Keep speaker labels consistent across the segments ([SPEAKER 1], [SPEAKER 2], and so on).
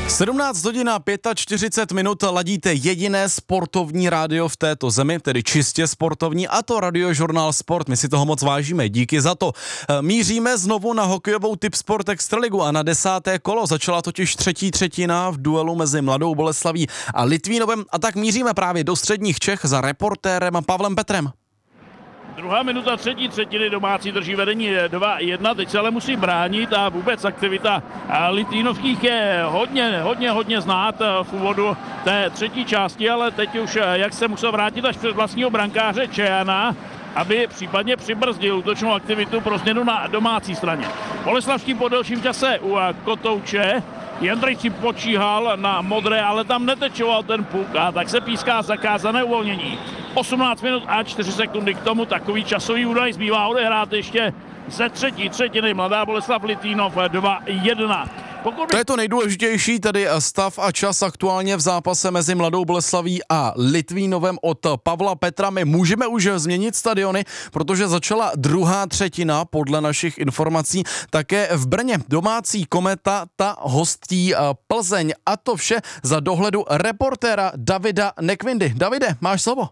[SPEAKER 1] 17 hodin a 45 minut ladíte jediné sportovní rádio v této zemi, tedy čistě sportovní, a to Radiožurnál Sport. My si toho moc vážíme, díky za to. Míříme znovu na hokejovou Tipsport Extraligu a na 10. kolo. Začala totiž třetí třetina v duelu mezi Mladou Boleslaví a Litvínovem, a tak míříme právě do středních Čech za reportérem Pavlem Petrem.
[SPEAKER 2] Druhá minuta třetí třetiny, domácí drží vedení 2-1, teď se ale musí bránit a vůbec aktivita Litvínovských je hodně znát v úvodu té třetí části, ale teď už jak se musel vrátit až před vlastního brankáře Čejana, aby případně přibrzdil útočnou aktivitu pro změnu na domácí straně. Boleslavský po delším čase u Kotouče, Jendrejc si počíhal na modré, ale tam netečoval ten puk a tak se píská zakázané uvolnění. 18 minut a 4 sekundy k tomu, takový časový údaj zbývá odehrát ještě ze třetí třetiny. Mladá Boleslav Litvínov 2-1.
[SPEAKER 1] To je to nejdůležitější, tedy stav a čas aktuálně v zápase mezi Mladou Boleslaví a Litvínovem od Pavla Petra. My můžeme už změnit stadiony, protože začala druhá třetina podle našich informací také v Brně. Domácí Kometa, ta hostí Plzeň, a to vše za dohledu reportéra Davida Nekvindy. Davide, máš slovo.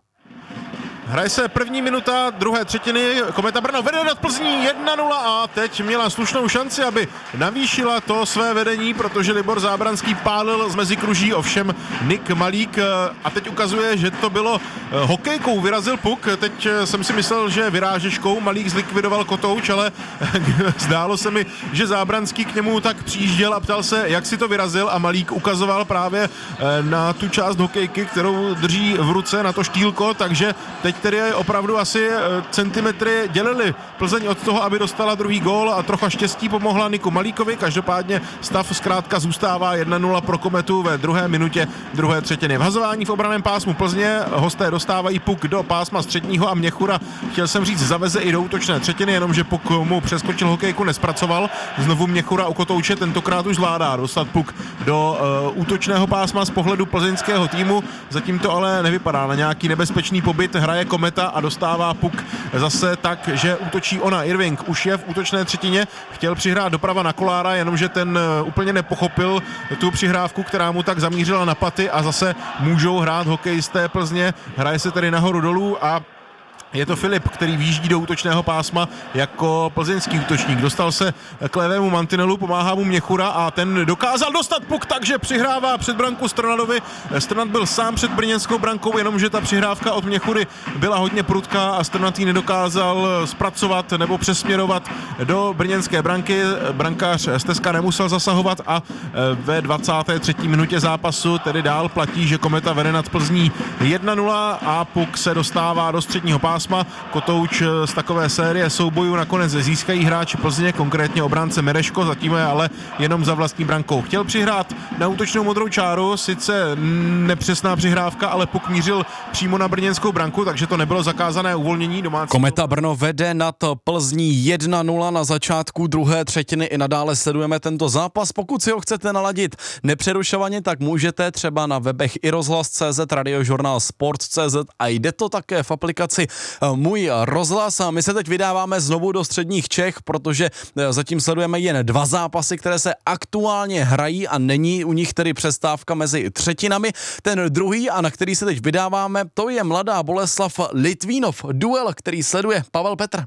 [SPEAKER 3] Hraje se první minuta druhé třetiny, Kometa Brno vede nad Plzní 1-0 a teď měla slušnou šanci, aby navýšila to své vedení, protože Libor Zábranský pálil z mezikruží, ovšem Nik Malík a teď ukazuje, že to bylo hokejkou, vyrazil puk, teď jsem si myslel, že vyrážeškou, Malík zlikvidoval Kotouč, ale zdálo se mi, že Zábranský k němu tak přijížděl a ptal se, jak si to vyrazil, a Malík ukazoval právě na tu část hokejky, kterou drží v ruce, na to štýlko, takže teď tedy opravdu asi centimetry dělili Plzeň od toho, aby dostala druhý gól, a trocha štěstí pomohla Niku Malíkovi. Každopádně stav zkrátka zůstává 1-0 pro Kometu ve druhé minutě druhé třetiny. Vhazování v obranném pásmu Plzně, hosté dostávají puk do pásma středního a Měchura, chtěl jsem říct, zaveze i do útočné třetiny, jenomže puk mu přeskočil hokejku, nespracoval. Znovu Měchura u Kotouče, tentokrát už zvládá dostat puk do útočného pásma z pohledu plzeňského týmu. Zatím to ale nevypadá na nějaký nebezpečný pobyt. Hraje Kometa a dostává puk zase tak, že útočí ona. Irving už je v útočné třetině, chtěl přihrát doprava na Kolára, jenomže ten úplně nepochopil tu přihrávku, která mu tak zamířila na paty, a zase můžou hrát hokejisté Plzně. Hraje se tedy nahoru dolů a je to Filip, který výjíždí do útočného pásma jako plzeňský útočník. Dostal se k levému mantinelu, pomáhá mu Měchura a ten dokázal dostat puk, takže přihrává před branku Strnadovi. Strnad byl sám před brněnskou brankou, jenomže ta přihrávka od Měchury byla hodně prudká a Strnad ji nedokázal zpracovat nebo přesměrovat do brněnské branky. Brankář Stezka nemusel zasahovat a ve 23. minutě zápasu tedy dál platí, že Kometa vede nad Plzní 1-0 a puk se dostává do středního pásma. Kotouč z takové série soubojů nakonec získají hráči Plzně, konkrétně obránce Mereško, zatím je ale jenom za vlastní brankou. Chtěl přihrát na útočnou modrou čáru, sice nepřesná přihrávka, ale puk mířil přímo na brněnskou branku, takže to nebylo zakázané uvolnění domácí.
[SPEAKER 1] Kometa Brno vede nad Plzní 1-0 na začátku druhé třetiny. I nadále sledujeme tento zápas. Pokud si ho chcete naladit nepřerušovaně, tak můžete třeba na webech i rozhlas.cz, Radiožurnál Sport.cz, a jde to také v aplikaci Můj rozhlas. A my se teď vydáváme znovu do středních Čech, protože zatím sledujeme jen dva zápasy, které se aktuálně hrají a není u nich tedy přestávka mezi třetinami. Ten druhý, a na který se teď vydáváme, to je Mladá Boleslav Litvínov. Duel, který sleduje Pavel Petr.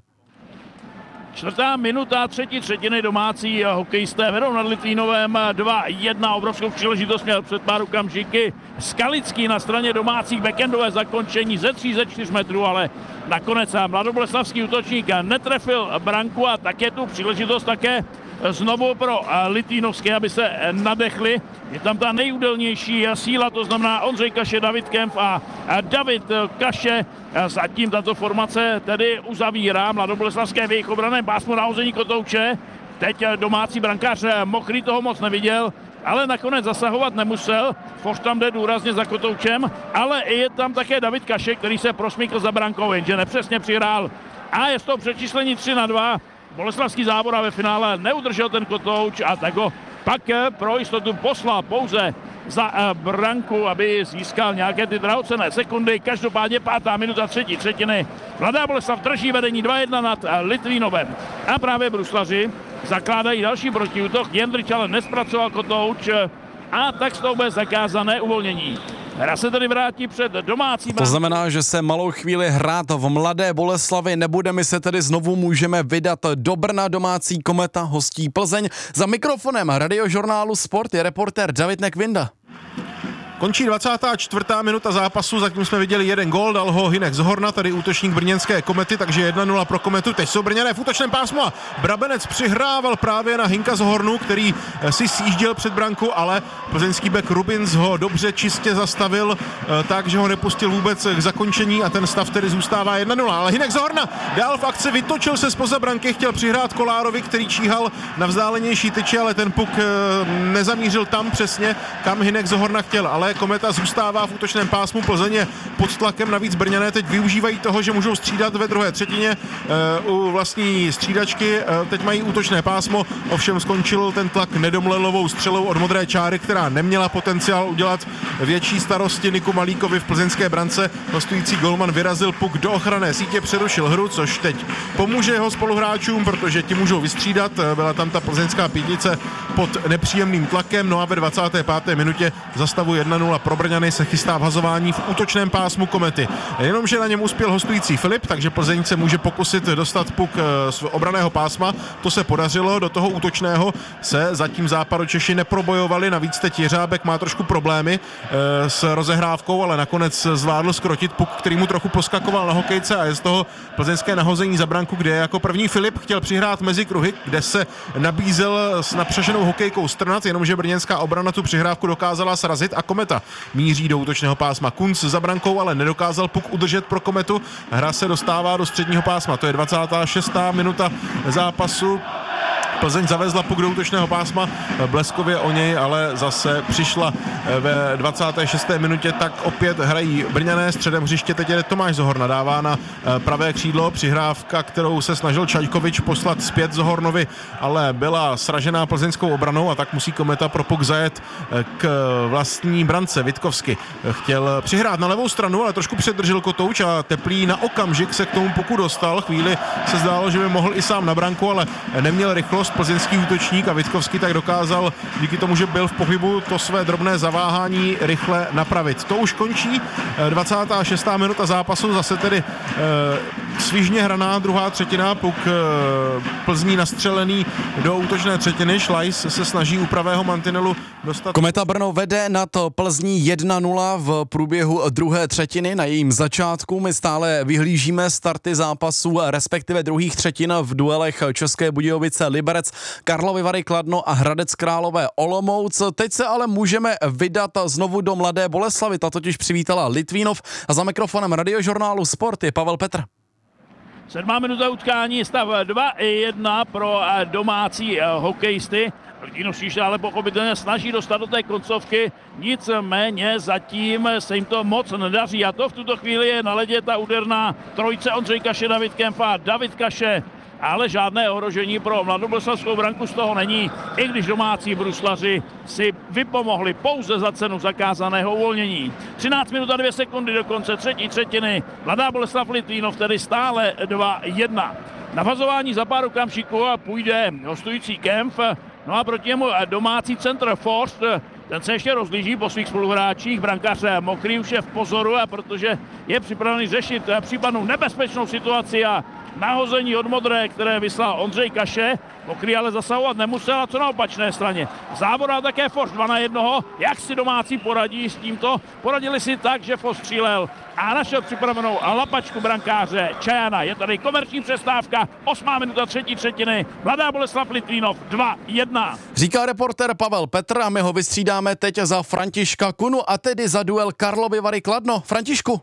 [SPEAKER 2] Čtvrtá minuta třetí třetiny, domácí hokejisté vedou nad Litvínovem 2-1. Obrovskou příležitost měl před pár okamžiky Skalický na straně domácích, backendové zakončení ze 3 ze 4 metrů, ale nakonec mladoboleslavský útočník netrefil branku, a také tu příležitost také znovu pro Litvínovské, aby se nadechli. Je tam ta nejúdelnější síla, to znamená Ondřej Kaše, David Kempf a David Kaše. Zatím tato formace tedy uzavírá mladoboleslavské v jejich obranném pásmu na hození Kotouče. Teď domácí brankář Mokrý toho moc neviděl, ale nakonec zasahovat nemusel. Foř tam jde důrazně za Kotoučem, ale je tam také David Kaše, který se prosmíkl za brankou, jenže nepřesně přihrál. A je to přečíslení 3-2. Boleslavský Zábora ve finále neudržel ten Kotouč a tak ho pak pro jistotu poslal pouze za branku, aby získal nějaké ty drahocenné sekundy. Každopádně 5. minuta třetí třetiny. Mladá Boleslav drží vedení 2-1 nad Litvínovem. A právě bruslaři zakládají další protiútok. Jendrič ale nespracoval Kotouč. a tak z toho bude zakázané uvolnění. Hra se tedy vrátí před domácí.
[SPEAKER 1] To znamená, že se malou chvíli hrát v Mladé Boleslavi nebude, my se tedy znovu můžeme vydat do Brna. Domácí Kometa hostí Plzeň. Za mikrofonem Radiožurnálu Sport je reportér David Nekvinda.
[SPEAKER 3] Končí 24. minuta zápasu, zatím jsme viděli jeden gól, dal ho Hynek Zohorna, tady útočník brněnské Komety, takže 1-0 pro Kometu. Teď jsou Brňané v útočném pásmu a Brabenec přihrával právě na Hynka Zohornu, který si sjížděl před branku, ale plzeňský bek Rubins ho dobře čistě zastavil, tak, že ho nepustil vůbec k zakončení a ten stav tedy zůstává 1-0. Ale Hynek Zohorna dál v akci, vytočil se zpoza branky, chtěl přihrát Kolárovi, který číhal na vzdálenější tyči, ale ten puk nezamířil tam přesně, kam Hynek Zohorna chtěl, ale Kometa zůstává v útočném pásmu, Plzeň pod tlakem, navíc Brňané teď využívají toho, že můžou střídat ve druhé třetině u vlastní střídačky, teď mají útočné pásmo, ovšem skončil ten tlak nedomlelovou střelou od modré čáry, která neměla potenciál udělat větší starosti Niku Malíkovi v plzeňské brance. Hostující golman vyrazil puk do ochranné sítě, přerušil hru, což teď pomůže jeho spoluhráčům, protože ti můžou vystřídat, byla tam ta plzeňská pětice pod nepříjemným tlakem, no a ve 25. minutě za stavu 1-0 pro Brňany se chystá vhazování v útočném pásmu Komety. Jenomže na něm uspěl hostující Filip, takže Plzeň se může pokusit dostat puk z obraného pásma. To se podařilo, do toho útočného se zatím Západočeši neprobojovali, navíc teď Jeřábek má trošku problémy s rozehrávkou, ale nakonec zvládl skrotit puk, který mu trochu poskakoval na hokejce a je z toho plzeňské nahození za branku, kde jako první Filip chtěl přihrát mezi kruhy, kde se nabízel s napřaženou hokejkou Strnad, jenomže brněnská obrana tu přihrávku dokázala srazit a Kometa míří do útočného pásma. Kunc za brankou, ale nedokázal puk udržet pro Kometu. Hra se dostává do středního pásma. To je 26. minuta zápasu. Plzeň zavezla puk do útočného pásma, bleskově o něj, ale zase přišla ve 26. minutě, tak opět hrají Brňané středem hřiště, teď je Tomáš Zohorna, dává na pravé křídlo, přihrávka, kterou se snažil Čajkovič poslat zpět Zohornovi, ale byla sražená plzeňskou obranou a tak musí Kometa pro puk zajet k vlastní brance. Vitkovsky chtěl přihrát na levou stranu, ale trošku předržel Kotouč a Teplý na okamžik se k tomu puku dostal. Chvíli se zdálo, že by mohl i sám na branku, ale neměl rychlost plzeňský útočník a Vitkovský tak dokázal díky tomu, že byl v pohybu, to své drobné zaváhání rychle napravit. To už končí 26. minuta zápasu, zase tedy svižně hraná druhá třetina, puk Plzní nastřelený do útočné třetiny, Šlajs se snaží u pravého mantinelu dostat.
[SPEAKER 1] Kometa Brno vede nad Plzní 1-0 v průběhu druhé třetiny. Na jejím začátku my stále vyhlížíme starty zápasů, respektive druhých třetin v duelech České Budějovice Liberec, Karlovy Vary Kladno a Hradec Králové Olomouc. Teď se ale můžeme vydat znovu do Mladé Boleslavy, ta totiž přivítala Litvínov a za mikrofonem Radiožurnálu Sport je Pavel Petr.
[SPEAKER 2] 7. minuta utkání, stav 2-1 pro domácí hokejisty. Litvínov se ale pochopitelně snaží dostat do té koncovky, nicméně zatím se jim to moc nedaří a to v tuto chvíli je na ledě ta úderná trojice Ondřej Kaše, David Kemp a David Kaše. Ale žádné ohrožení pro mladoboleslavskou branku z toho není, i když domácí bruslaři si vypomohli pouze za cenu zakázaného uvolnění. 13 minut a 2 sekundy do konce třetí třetiny. Mladá Boleslav Litvínov tedy stále 2-1. Na vazování za pár okamžiků půjde hostující Kempf, no a proti němu domácí centr Forst. Ten se ještě rozlíží po svých spoluhráčích, brankář Mokrý už je v pozoru, a protože je připravený řešit případnou nebezpečnou situaci a nahození od modré, které vyslal Ondřej Kaše. Mokrý ale zasahovat nemusel, a co na opačné straně. Zábora také Forst 2-1. Jak si domácí poradí s tímto? Poradili si tak, že Forst střílel a našel připravenou lapačku brankáře Čajana. Je tady komerční přestávka, 8. minuta třetí třetiny. Mladá Boleslav Litvínov 2-1.
[SPEAKER 1] Říká reportér Pavel Petr a my ho vystřídáme teď za Františka Kunu a tedy za duel Karlovy Vary Kladno. Františku.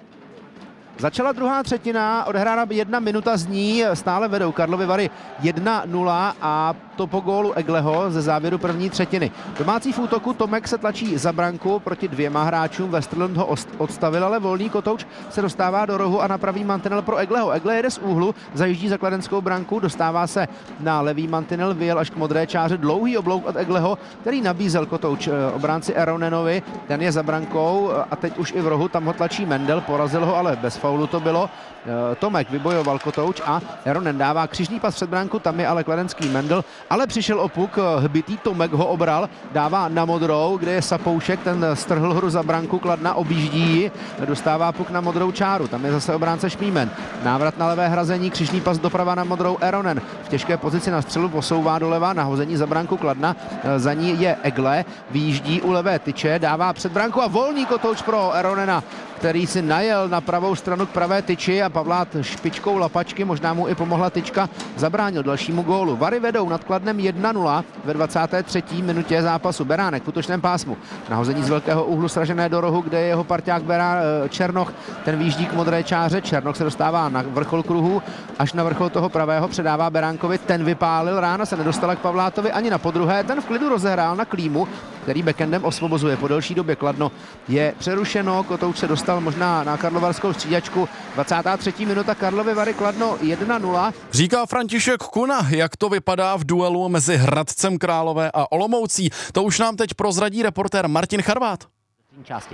[SPEAKER 4] Začala druhá třetina, odehrána 1 minuta z ní, stále vedou Karlovy Vary 1-0 a to po gólu Egleho ze závěru první třetiny. Domácí v útoku Tomek se tlačí za branku proti 2 hráčům, Westerlund ho odstavil, ale volný Kotouč se dostává do rohu a na pravý mantinel pro Egleho. Egle jede z úhlu, zajíždí za kladenskou branku, dostává se na levý mantinel, vyjel až k modré čáře, dlouhý oblouk od Egleho, který nabízel Kotouč obránci Aronenovi, ten je za brankou a teď už i v rohu, tam ho tlačí Mendel, porazil ho ale bez faulu to bylo. Tomek vybojoval kotouč a Eronen dává křižný pas před bránku, tam je ale kladenský Mendl, ale přišel o puk, hbitý Tomek ho obral, dává na modrou, kde je Sapoušek, ten strhl hru za branku, Kladna objíždí ji, dostává puk na modrou čáru, tam je zase obránce Šmímen, návrat na levé hrazení, křižný pas doprava na modrou, Eronen v těžké pozici na střelu posouvá doleva, nahození za branku Kladna, za ní je Egle, vyjíždí u levé tyče, dává před branku a volný kotouč pro Eronena, který si najel na pravou stranu k pravé tyči a Pavlát špičkou lapačky, možná mu i pomohla tyčka, zabránil dalšímu gólu. Vary vedou nad Kladnem 1-0 ve 23. minutě zápasu. Beránek v útočném pásmu. Nahození z velkého úhlu sražené do rohu, kde je jeho parťák Černoch. Ten výjíždí k modré čáře. Černoch se dostává na vrchol kruhu, až na vrchol toho pravého předává Beránkovi. Ten vypálil, rána se nedostala k Pavlátovi ani na podruhé. Ten v klidu rozehrál na Klímu, který backendem osvobozuje. Po delší době Kladno je přerušeno. Kotouč se dostal možná na karlovarskou střídačku. 23. minuta, Karlovy Vary, Kladno 1-0.
[SPEAKER 1] Říká František Kuna, jak to vypadá v duelu mezi Hradcem Králové a Olomoucí. To už nám teď prozradí reportér Martin Charvát.
[SPEAKER 5] Části.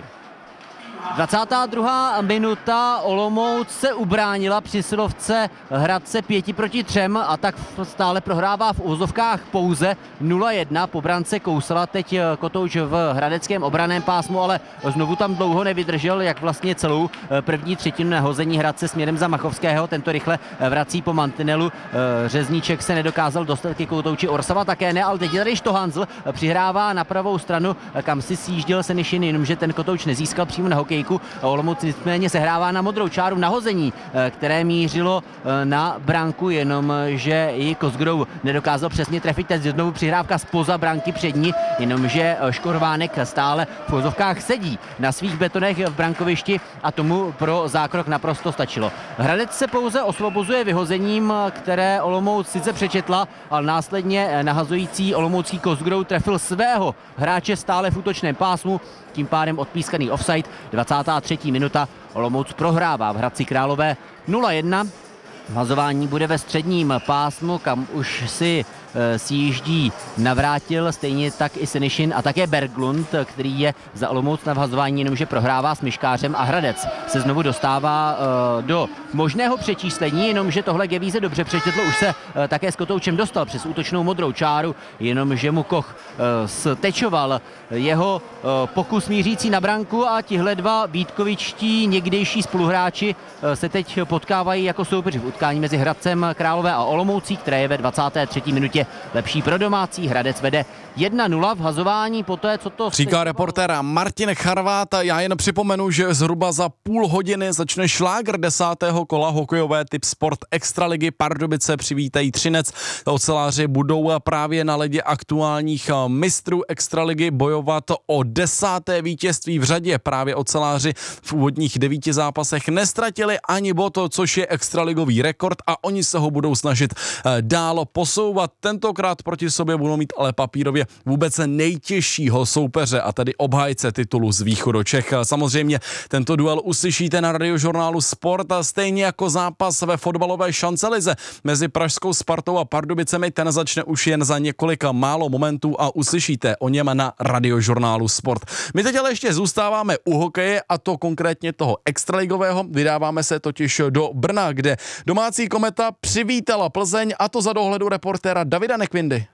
[SPEAKER 5] 22. minuta, Olomouc se ubránila při silovce Hradce 5-3 a tak stále prohrává v úzovkách pouze 0-1. Po brance kousala teď kotouč v hradeckém obranném pásmu, ale znovu tam dlouho nevydržel, jak vlastně celou první třetinu nahození Hradce směrem za Machovského. Tento rychle vrací po mantinelu. Řezníček se nedokázal dostat ke kotouči, Orsava také ne, ale teď tady Štohanzl přihrává na pravou stranu, kam si sjížděl Senyšin, jenomže ten kotouč nezískal přímo na hokejku. Olomouc nicméně sehrává na modrou čáru nahození, které mířilo na branku, jenomže i Kozgrou nedokázal přesně trefit. Teď znovu přihrávka zpoza branky přední, jenomže Škorvánek stále v úzovkách sedí na svých betonech v brankovišti a tomu pro zákrok naprosto stačilo. Hradec se pouze osvobozuje vyhozením, které Olomouc sice přečetla, ale následně nahazující olomoucký Kozgrou trefil svého hráče stále v útočném pásmu, tím pádem odpískaný offside. 23. minuta, Olomouc prohrává v Hradci Králové 0-1. Hazování bude ve středním pásmu, kam už si sjíždí Navrátil, stejně tak i Senyšin a také Berglund, který je za Olomouc na vhazování, jenomže prohrává s Myškářem a Hradec se znovu dostává do možného přečíslení, jenomže tohle Gevíze dobře přečetlo, už se také s kotoučem dostal přes útočnou modrou čáru, jenomže mu Koch stečoval jeho pokus mířící na branku a tihle dva vítkovičtí někdejší spoluhráči se teď potkávají jako soupeři v utkání mezi Hradcem Králové a Olomoucí, které je ve 23. minutě lepší pro domácí. Hradec vede 1-0 v hazování poté, co to...
[SPEAKER 1] Říká reportér Martin Charvát. Já jen připomenu, že zhruba za půl hodiny začne šlágr 10. kola hokejové typ Sport Extraligy. Pardubice přivítají Třinec. Oceláři budou právě na ledě aktuálních mistrů Extraligy bojovat o 10. vítězství v řadě. Právě oceláři v úvodních 9 zápasech nestratili ani bod, což je extraligový rekord a oni se ho budou snažit dál posouvat. Tentokrát proti sobě budou mít ale papírově vůbec nejtěžšího soupeře, a tedy obhájce titulu z východu Čech. Samozřejmě tento duel uslyšíte na Radiožurnálu Sport, stejně jako zápas ve fotbalové šancelize mezi pražskou Spartou a Pardubicemi. Ten začne už jen za několika málo momentů a uslyšíte o něm na Radiožurnálu Sport. My teď ale ještě zůstáváme u hokeje, a to konkrétně toho extraligového. Vydáváme se totiž do Brna, kde domácí Kometa přivítala Plzeň, a to za dohledu reportéra Davida Nekvindy.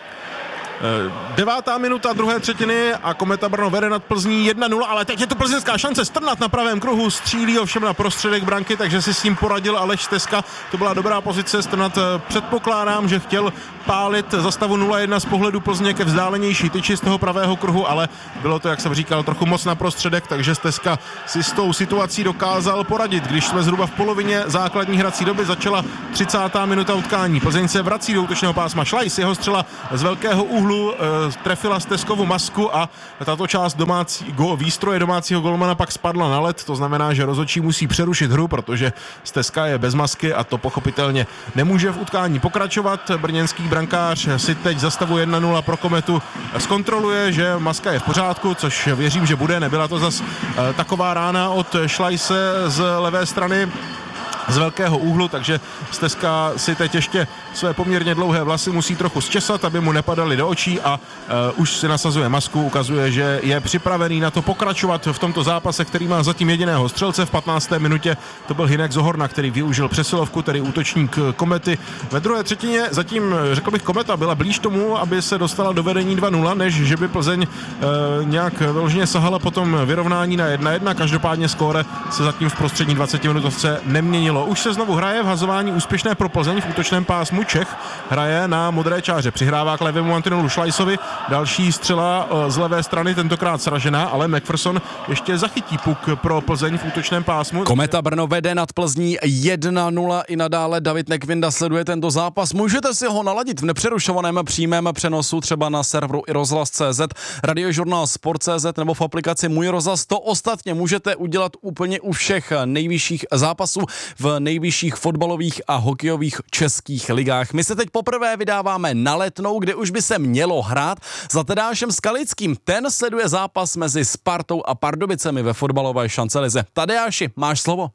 [SPEAKER 3] 9. minuta druhé třetiny a Kometa Brno vede nad Plzní 1-0, ale teď je to plzeňská šance. Strnad na pravém kruhu, střílí ovšem na prostředek branky, takže si s tím poradil Aleš Stezka. To byla dobrá pozice. Strnad, předpokládám, že chtěl pálit za stavu 0-1 z pohledu Plzně ke vzdálenější tyči z toho pravého kruhu, ale bylo to, jak jsem říkal, trochu moc na prostředek, takže Stezka si s tou situací dokázal poradit. Když jsme zhruba v polovině základní hrací doby, začala 30. minuta utkání. Plzeň se vrací do útočného pásma. Šlajs, jeho střela z velkého úhlu trefila Stezkovu masku a tato část výstroje domácího golmana pak spadla na led. To znamená, že rozhodčí musí přerušit hru, protože Stezka je bez masky a to pochopitelně nemůže v utkání pokračovat. Brněnský brankář si teď za stavu 1-0 pro Kometu zkontroluje, že maska je v pořádku, což věřím, že bude. Nebyla to zas taková rána od Šlajse z levé strany. z velkého úhlu, takže Stezka si teď ještě své poměrně dlouhé vlasy musí trochu zčesat, aby mu nepadaly do očí a už si nasazuje masku, ukazuje, že je připravený na to pokračovat v tomto zápase, který má zatím jediného střelce. V 15. minutě to byl Hynek Zohorna, který využil přesilovku, tedy útočník Komety. Ve druhé třetině zatím, řekl bych, Kometa byla blíž tomu, aby se dostala do vedení 2-0, než že by Plzeň nějak vyloženě sahala potom vyrovnání na 1-1. Každopádně skóre se zatím v prostřední 20 minutovce neměnilo. Už se znovu hraje v hazování úspěšné pro Plzeň v útočném pásmu. Čech hraje na modré čáře, přihrává k levému Antinolu Šlajsovi, další střela z levé strany, tentokrát sražená, ale McPherson ještě zachytí puk pro Plzeň v útočném pásmu.
[SPEAKER 1] Kometa Brno vede nad Plzní 1-0 i nadále. David Nekvinda sleduje tento zápas. Můžete si ho naladit v nepřerušovaném přímém přenosu třeba na serveru iRozhlas.cz, radiožurnál Sport.cz nebo v aplikaci Můj rozhlas. To ostatně můžete udělat úplně u všech nejvyšších zápasů v nejvyšších fotbalových a hokejových českých ligách. My se teď poprvé vydáváme na Letnou, kde už by se mělo hrát za Tadeášem Skalickým. Ten sleduje zápas mezi Spartou a Pardubicemi ve fotbalové šancelize. Tadeáši, máš slovo.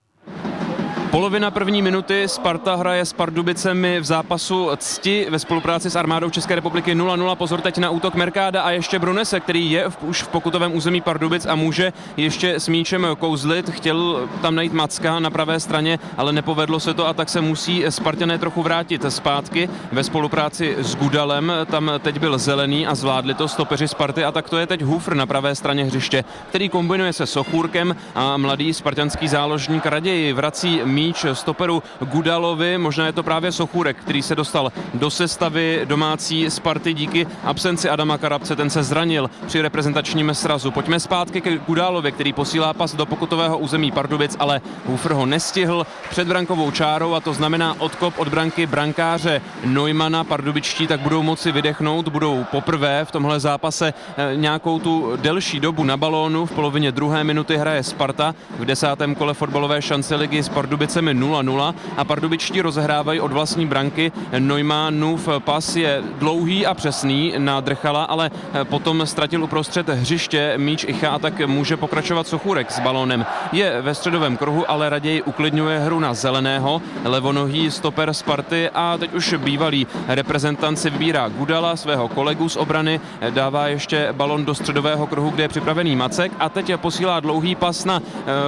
[SPEAKER 6] Polovina první minuty, Sparta hraje s Pardubicemi v zápasu cti ve spolupráci s armádou České republiky 0-0. Pozor teď na útok Merkáda a ještě Brunese, který je už v pokutovém území Pardubic a může ještě s míčem kouzlit. Chtěl tam najít Macka na pravé straně, ale nepovedlo se to a tak se musí Spartané trochu vrátit zpátky ve spolupráci s Gudalem. Tam teď byl Zelený a zvládli to stopeři Sparty a tak to je teď Hufr na pravé straně hřiště, který kombinuje se Sochůrkem a mladý spartanský záložník raději vrací míč stoperu Gudalovi, možná je to právě Sochůrek, který se dostal do sestavy domácí Sparty díky absenci Adama Karabce, ten se zranil při reprezentačním srazu. Pojďme zpátky k Gudalovi, který posílá pas do pokutového území Pardubic, ale Hufr ho nestihl před brankovou čárou a to znamená odkop od branky brankáře Neumana. Pardubičtí tak budou moci vydechnout, budou poprvé v tomhle zápase nějakou tu delší dobu na balónu. V polovině druhé minuty hraje Sparta v 10. kole fotbalové šance ligy s Pardubicemi 0-0 a pardubičtí rozehrávají od vlastní branky. Neumannův pas je dlouhý a přesný na Drchala, ale potom ztratil uprostřed hřiště míč Icha a tak může pokračovat Sochůrek s balónem. Je ve středovém kruhu, ale raději uklidňuje hru na Zeleného, levonohý stoper Sparty a teď už bývalý reprezentant si vybírá Gudala, svého kolegu z obrany, dává ještě balón do středového kruhu, kde je připravený Macek a teď posílá dlouhý pas na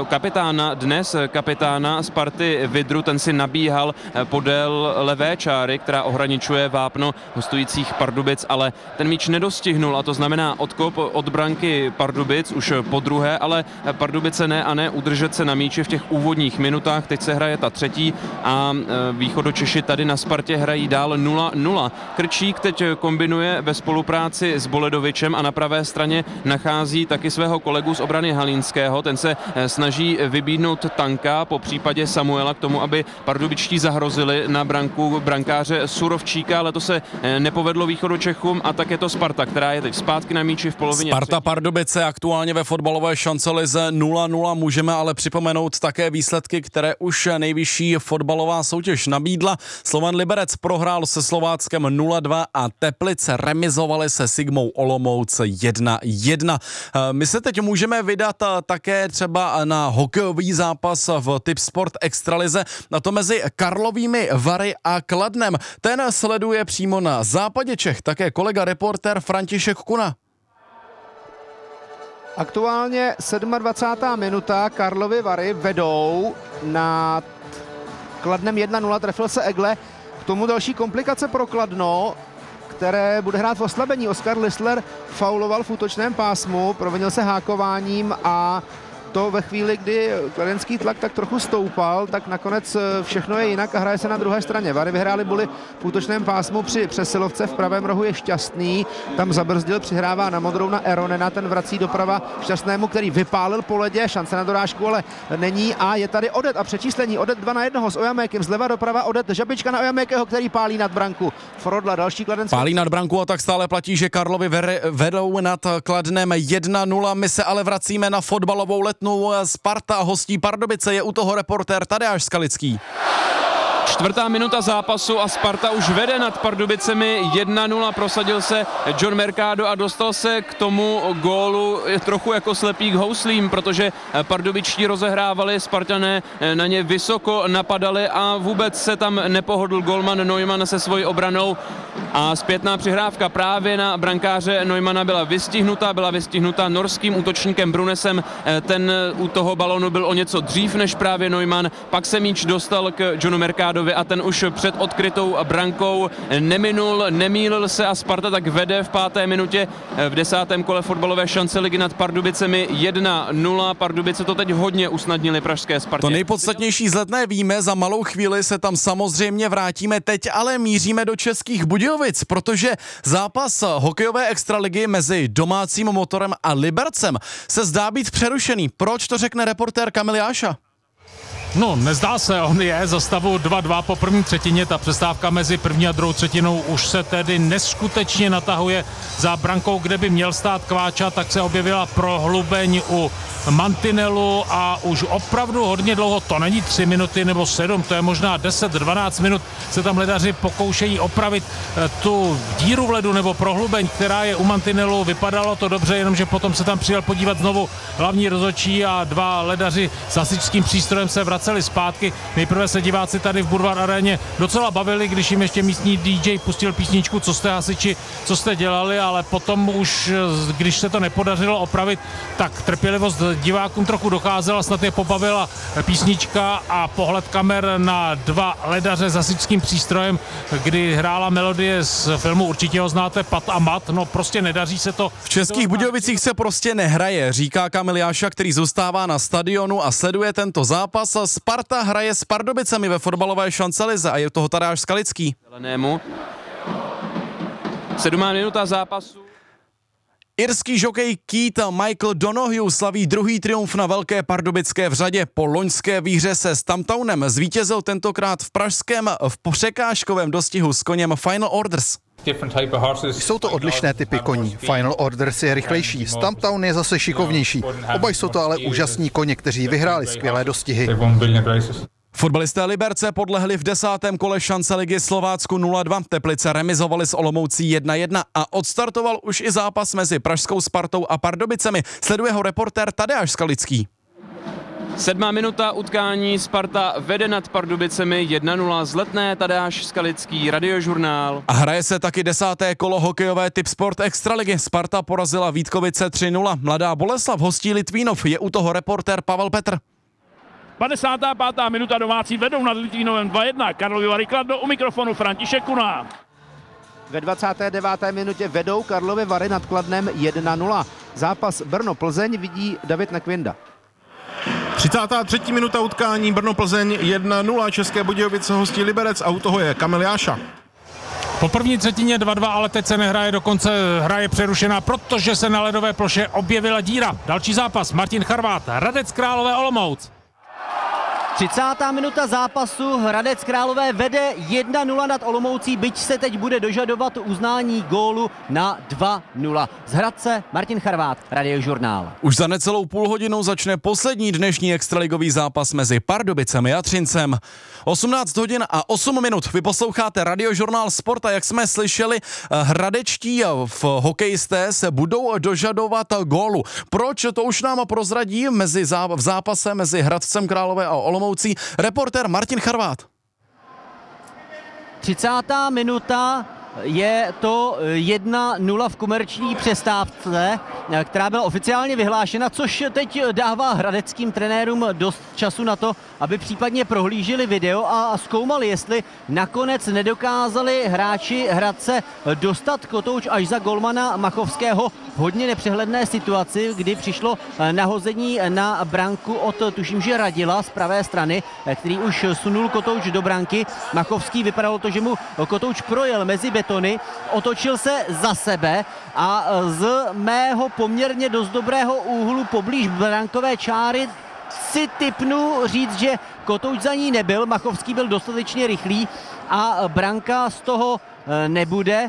[SPEAKER 6] kapitána Sparty Vidru, ten si nabíhal podél levé čáry, která ohraničuje vápno hostujících Pardubic, ale ten míč nedostihnul a to znamená odkop od branky Pardubic už po druhé, ale Pardubice ne udržet se na míči v těch úvodních minutách. Teď se hraje ta třetí a Východočeši tady na Spartě hrají dál 0-0. Krčík teď kombinuje ve spolupráci s Boledovičem a na pravé straně nachází taky svého kolegu z obrany Halínského. Ten se snaží vybídnout Tanka, po případě Samuela k tomu, aby pardubičtí zahrozili na branku brankáře Surovčíka, ale to se nepovedlo Východočechům a tak je to Sparta, která je teď zpátky na míči v polovině.
[SPEAKER 1] Sparta Pardubice aktuálně ve fotbalové šancelize 0-0. Můžeme ale připomenout také výsledky, které už nejvyšší fotbalová soutěž nabídla. Slovan Liberec prohrál se Slováckem 0-2 a Teplice remizovali se Sigmou Olomouc 1-1. My se teď můžeme vydat také třeba na hokejový zápas v Tipsport Extralize, na to mezi Karlovými Vary a Kladnem. Ten sleduje přímo na západě Čech také kolega reportér František Kuna.
[SPEAKER 4] Aktuálně 27. minuta, Karlovy Vary vedou nad Kladnem 1-0, trefil se Egle, k tomu další komplikace pro Kladno, které bude hrát v oslabení. Oskar Lisler fauloval v útočném pásmu, provinil se hákováním a to ve chvíli, kdy kladenský tlak tak trochu stoupal, tak nakonec všechno je jinak a hraje se na druhé straně. Vary vyhráli boli v útočném pásmu při přesilovce, v pravém rohu je Šťastný, tam zabrzdil, přihrává na modrou na Eronena, ten vrací doprava Šťastnému, který vypálil po ledě, šance na dorážku ale není a je tady Odet a přečíslení. Odet 2-1 s Ojamékem, zleva doprava Odet, žabička na Ojamékého, který pálí nad branku. Frodla, další kladenský.
[SPEAKER 1] Pálí nad branku a tak stále platí, že Karlovy vedou nad Kladnem 1-0. My se ale vracíme na fotbalovou Letnou. Sparta hostí Pardubice, je u toho reportér Tadeáš Skalický.
[SPEAKER 6] Čtvrtá minuta zápasu a Sparta už vede nad Pardubicemi 1-0. Prosadil se John Mercado a dostal se k tomu gólu trochu jako slepý k houslím, protože pardubičtí rozehrávali, Spartané na ně vysoko napadali a vůbec se tam nepohodl golman Neumann se svojí obranou. A zpětná přihrávka právě na brankáře Neumanna byla vystihnuta norským útočníkem Brunesem. Ten u toho balonu byl o něco dřív než právě Neumann, pak se míč dostal k Johnu Mercadovi a ten už před odkrytou brankou nemýlil se a Sparta tak vede v 5. minutě v 10. kole fotbalové šance ligy nad Pardubicemi 1-0. Pardubice to teď hodně usnadnili pražské Spartě.
[SPEAKER 1] To nejpodstatnější z Letné víme, za malou chvíli se tam samozřejmě vrátíme, teď ale míříme do Českých Budějovic, protože zápas hokejové extraligy mezi domácím Motorem a Libercem se zdá být přerušený. Proč, to řekne reportér Kamil Jáša.
[SPEAKER 7] No, nezdá se, on je za stavu 2-2 po první třetině, ta přestávka mezi první a druhou třetinou už se tedy neskutečně natahuje za brankou, kde by měl stát Kváča, tak se objevila prohlubeň u mantinelu a už opravdu hodně dlouho, to není 3 minuty nebo 7, to je možná 10-12 minut, se tam ledaři pokoušejí opravit tu díru v ledu nebo prohlubeň, která je u mantinelu, vypadalo to dobře, jenomže potom se tam přijel podívat znovu hlavní rozhodčí a 2 ledaři s hasičským přístrojem se vraceli zpátky. Nejprve se diváci tady v Budvar aréně docela bavili, když jim ještě místní DJ pustil písničku Co jste hasiči, co jste dělali, ale potom už, když se to nepodařilo opravit, tak trpělivost divákům trochu docházela, snad je pobavila písnička a pohled kamer na 2 ledaře s hasičským přístrojem, kdy hrála melodie z filmu, určitě ho znáte, Pat a Mat, no prostě nedaří se to.
[SPEAKER 1] V Českých Budějovicích se prostě nehraje, říká Kamil Jáša, který zůstává na stadionu a sleduje tento zápas. Sparta hraje s Pardubicemi ve fotbalové šancelize a je toho Tadeáš Skalický.
[SPEAKER 6] 7. minuta zápasu.
[SPEAKER 1] Irský žokej Keith Michael Donoghue slaví druhý triumf na Velké Pardubické v řadě. Po loňské výhře se Stamptownem zvítězil tentokrát v pražském v překážkovém dostihu s koněm Final Orders.
[SPEAKER 8] Jsou to odlišné typy koní. Final Orders je rychlejší, Stamptown je zase šikovnější. Oba jsou to ale úžasní koně, kteří vyhráli skvělé dostihy.
[SPEAKER 1] Fotbalisté Liberce podlehli v 10. kole šance ligy Slovácku 0-2. Teplice remizovali s Olomoucí 1-1 a odstartoval už i zápas mezi pražskou Spartou a Pardubicemi. Sleduje ho reportér Tadeáš Skalický.
[SPEAKER 6] 7. minuta utkání, Sparta vede nad Pardubicemi 1-0 z Letné, Tadeáš Skalický, Radiožurnál.
[SPEAKER 1] A hraje se taky 10. kolo hokejové Tipsport Extraligy. Sparta porazila Vítkovice 3-0. Mladá Boleslav hostí Litvínov, je u toho reportér Pavel Petr.
[SPEAKER 2] 55. minuta, domácí vedou nad Litvínovem 2-1. Karlovy Vary Kladno, u mikrofonu František Kuna.
[SPEAKER 4] Ve 29. minutě vedou Karlovy Vary nad Kladnem 1-0. Zápas Brno-Plzeň vidí David Nekvinda.
[SPEAKER 3] 33. minuta utkání Brno-Plzeň 1-0. České Budějovice hostí Liberec a u toho je Kamil Jáša.
[SPEAKER 7] Po první třetině 2-2, ale teď se nehraje, dokonce hra je přerušená, protože se na ledové ploše objevila díra. Další zápas, Martin Charvát, Hradec Králové Olomouc.
[SPEAKER 5] 30. minuta zápasu, Hradec Králové vede 1-0 nad Olomoucí, byť se teď bude dožadovat uznání gólu na 2-0. Z Hradce Martin Charvát, Radiožurnál.
[SPEAKER 1] Už za necelou půl hodinu začne poslední dnešní extraligový zápas mezi Pardubicemi a Třincem. 18 hodin a 8 minut. Vy posloucháte Radiožurnál Sport a jak jsme slyšeli, hradečtí hokejisté se budou dožadovat gólu. Proč, to už nám prozradí v zápase mezi Hradcem Králové a Olomoucí reportér Martin Charvát.
[SPEAKER 5] 30. minuta, je to 1-0 v komerční přestávce, která byla oficiálně vyhlášena, což teď dává hradeckým trenérům dost času na to, aby případně prohlíželi video a zkoumali, jestli nakonec nedokázali hráči Hradce dostat kotouč až za golmana Machovského v hodně nepřehledné situaci, kdy přišlo nahození na branku od, tuším, že Radila z pravé strany, který už sunul kotouč do branky. Machovský, vypadalo to, že mu kotouč projel mezi betony, otočil se za sebe a z mého poměrně dost dobrého úhlu poblíž brankové čáry si tipnu říct, že kotouč za ní nebyl, Machovský byl dostatečně rychlý a branka z toho nebude.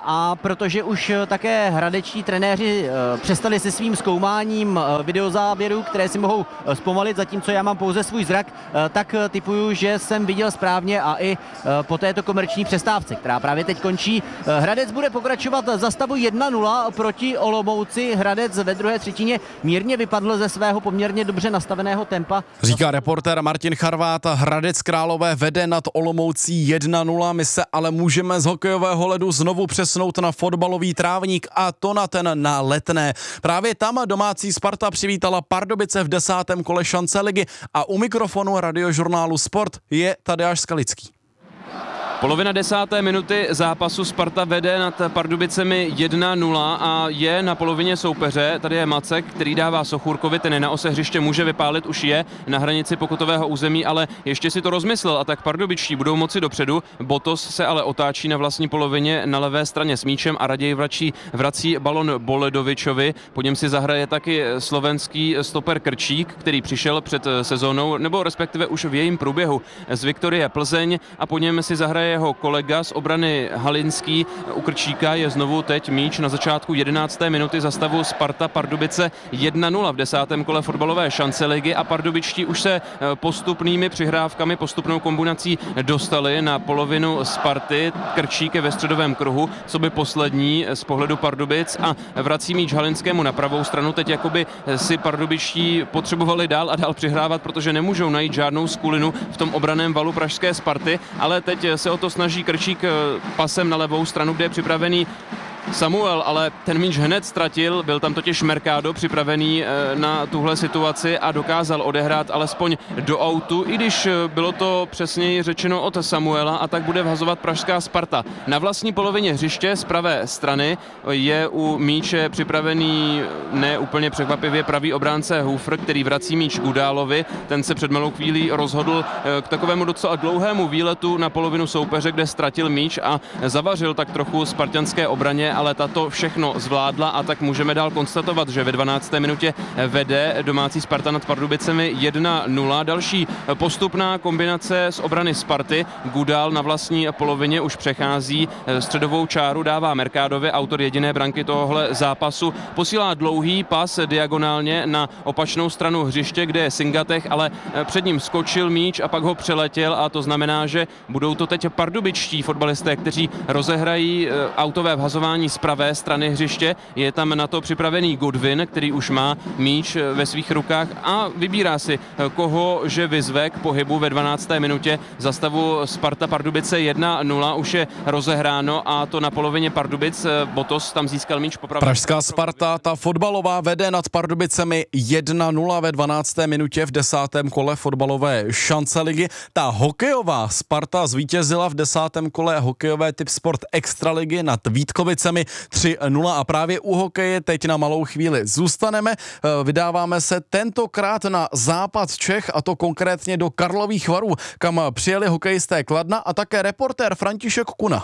[SPEAKER 5] a protože už také hradečtí trenéři přestali se svým zkoumáním videozáběrů, které si mohou zpomalit, zatímco já mám pouze svůj zrak, tak tipuju, že jsem viděl správně a i po této komerční přestávce, která právě teď končí. Hradec bude pokračovat za stavu 1-0 proti Olomouci. Hradec ve druhé třetině mírně vypadl ze svého poměrně dobře nastaveného tempa.
[SPEAKER 1] Říká reportér Martin Charvát, Hradec Králové vede nad Olomoucí 1-0, my se ale můžeme z hokejového ledu znovu přesnout na fotbalový trávník a to na Letné. Právě tam domácí Sparta přivítala Pardubice v 10. kole šance ligy a u mikrofonu radiožurnálu Sport je Tadeáš Skalický.
[SPEAKER 6] Polovina 10. minuty zápasu, Sparta vede nad Pardubicemi 1-0 a je na polovině soupeře. Tady je Macek, který dává Sochůrkovi, ten na ose hřiště může vypálit, už je na hranici pokutového území, ale ještě si to rozmyslel a tak pardubičtí budou moci dopředu. Botos se ale otáčí na vlastní polovině na levé straně s míčem a raději vrací balon Boledovičovi. Po něm si zahraje taky slovenský stoper Krčík, který přišel před sezónou, nebo respektive už v jejím průběhu z Viktorie Plzeň, a po něm si zahraje jeho kolega z obrany Halinský. U Krčíka je znovu teď míč na začátku 11. minuty za stavu Sparta Pardubice 1-0 v 10. kole fotbalové šance ligy a pardubičtí už se postupnými přihrávkami, postupnou kombinací dostali na polovinu Sparty. Krčík je ve středovém kruhu, co by poslední z pohledu Pardubic a vrací míč Halinskému na pravou stranu. Teď jakoby si pardubičtí potřebovali dál a dál přihrávat, protože nemůžou najít žádnou skulinu v tom obraném valu pražské Sparty, ale teď se o to snaží Krčík pasem na levou stranu, kde je připravený Samuel, ale ten míč hned ztratil, byl tam totiž Mercado připravený na tuhle situaci a dokázal odehrát alespoň do autu, i když bylo to přesněji řečeno od Samuela, a tak bude vhazovat pražská Sparta. Na vlastní polovině hřiště z pravé strany je u míče připravený ne úplně překvapivě pravý obránce Hufr, který vrací míč Gudálovi. Ten se před malou chvílí rozhodl k takovému docela dlouhému výletu na polovinu soupeře, kde ztratil míč a zavařil tak trochu spartanské obraně, ale tato všechno zvládla a tak můžeme dál konstatovat, že ve 12. minutě vede domácí Sparta nad Pardubicemi 1-0. Další postupná kombinace z obrany Sparty. Gudál na vlastní polovině už přechází středovou čáru, dává Mercadovi, autor jediné branky tohohle zápasu. Posílá dlouhý pas diagonálně na opačnou stranu hřiště, kde je Singatech, ale před ním skočil míč a pak ho přeletěl, a to znamená, že budou to teď pardubičtí fotbalisté, kteří rozehrají autové vhazování z pravé strany hřiště. Je tam na to připravený Goodwin, který už má míč ve svých rukách a vybírá si, koho že vyzve k pohybu ve 12. minutě. Za stavu Sparta Pardubice 1-0 už je rozehráno, a to na polovině Pardubic. Botos tam získal míč po pravé.
[SPEAKER 1] Pražská Sparta, ta fotbalová, vede nad Pardubicemi 1-0 ve 12. minutě v 10. kole fotbalové šance ligy. Ta hokejová Sparta zvítězila v 10. kole hokejové typ sport extraligy nad Vítkovicemi 3-0 a právě u hokeje teď na malou chvíli zůstaneme. Vydáváme se tentokrát na západ Čech, a to konkrétně do Karlových Varů, kam přijeli hokejisté Kladna a také reportér František Kuna.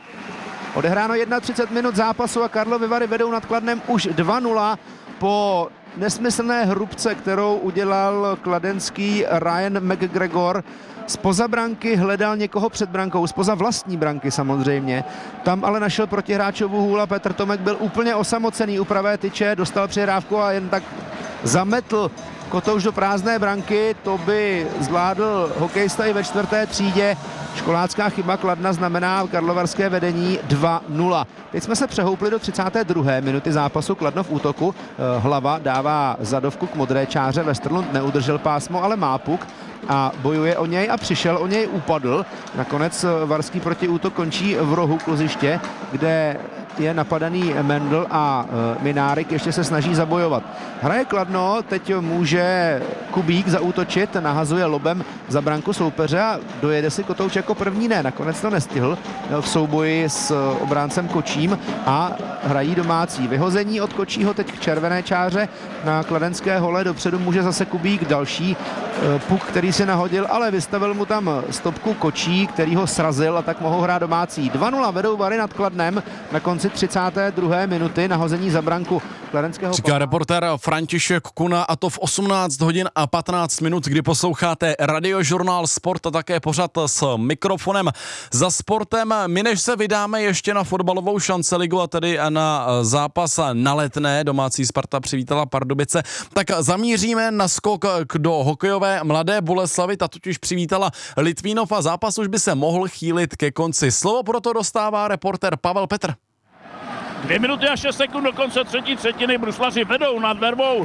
[SPEAKER 4] Odehráno 31 minut zápasu a Karlovy Vary vedou nad Kladnem už 2-0 po nesmyslné hrubce, kterou udělal kladenský Ryan McGregor. Zpoza branky hledal někoho před brankou, zpoza vlastní branky samozřejmě. Tam ale našel protihráčovu hůl a Petr Tomek byl úplně osamocený u pravé tyče, dostal přihrávku a jen tak zametl kotouž do prázdné branky. To by zvládl hokejista i ve 4. třídě. Školácká chyba Kladna znamená karlovarské vedení 2-0. Teď jsme se přehoupli do 32. minuty zápasu. Kladno v útoku. Hlava dává zadovku k modré čáře. Westerlund neudržel pásmo, ale má puk a bojuje o něj a přišel o něj, upadl. Nakonec varský protiútok končí v rohu kluziště, kde je napadaný Mendl a Minárik ještě se snaží zabojovat. Hraje Kladno, teď může Kubík zaútočit, nahazuje lobem za branku soupeře a dojede si Kotouč jako první, ne, nakonec to nestihl v souboji s obráncem Kočím a hrají domácí. Vyhození od Kočího teď k červené čáře na kladenské hole, dopředu může zase Kubík, další puk, který si nahodil, ale vystavil mu tam stopku Kočí, který ho srazil, a tak mohou hrát domácí. 2-0 vedou Vary nad Kladnem na konci 32. minuty. Nahození za branku kladenského
[SPEAKER 1] Říká reportér František Kuna, a to v 18 hodin a 15 minut, kdy posloucháte Radiožurnál Sport a také pořad s mikrofonem za sportem. My než se vydáme ještě na fotbalovou šanceligu a tedy na zápas na Letné, domácí Sparta přivítala Pardubice, tak zamíříme na skok do hokejové Mladé Boleslavi, ta totiž přivítala Litvínov a zápas už by se mohl chýlit ke konci. Slovo proto dostává reportér Pavel Petr.
[SPEAKER 2] 2 minuty a 6 sekund do konce třetí třetiny, bruslaři vedou nad Vervou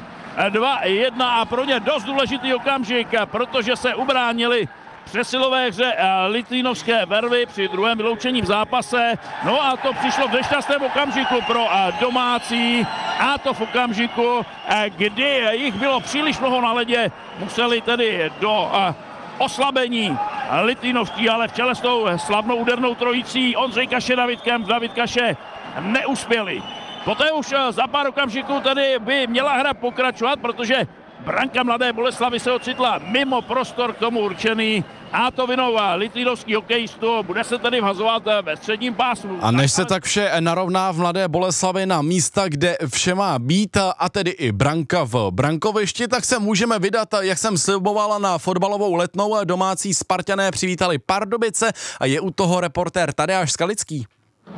[SPEAKER 2] 2-1 a pro ně dost důležitý okamžik, protože se ubránili přesilové hře litvínovské Vervy při druhém vyloučení v zápase. No a to přišlo v nešťastném okamžiku pro domácí, a to v okamžiku, kdy jich bylo příliš mnoho na ledě, museli tedy do oslabení litvínovští, ale v čele s tou slavnou údernou trojicí Ondřej Kaše, David Kaše neuspěli. Poté už za pár okamžiků tady by měla hra pokračovat, protože branka Mladé Boleslavy se ocitla mimo prostor k tomu určený, a to vinou litvínovských hokejistů, bude se tedy vhazovat ve středním pásmu.
[SPEAKER 1] A než se tak vše narovná v Mladé Boleslavi na místa, kde vše má být, a tedy i branka v brankovišti, tak se můžeme vydat, jak jsem slibovala, na fotbalovou Letnou. Domácí Spartané přivítali Pardubice a je u toho reportér Tadeáš Skalický.